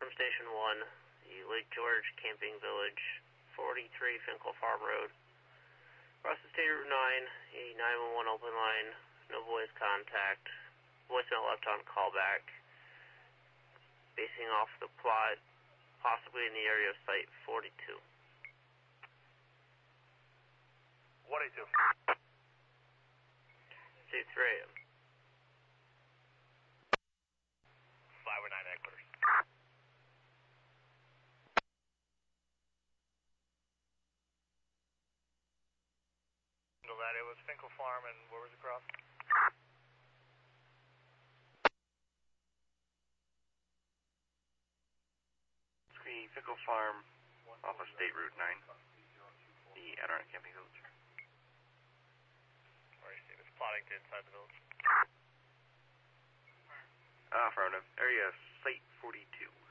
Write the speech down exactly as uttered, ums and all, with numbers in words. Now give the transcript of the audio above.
From Station one, the Lake George Camping Village, forty-three Finkel Farm Road. Across the State Route nine, a nine one one open line, no voice contact, voicemail left on callback. Basing off the plot, possibly in the area of Site forty-two. forty-two. State three. five oh nine Eckler. That it was Finkel Farm and where was it across? Screening Finkel Farm off of State Route nine, the Adirondack Camping Village. Where you see this plotting to inside the village? Ah, affirmative. Area Site forty-two.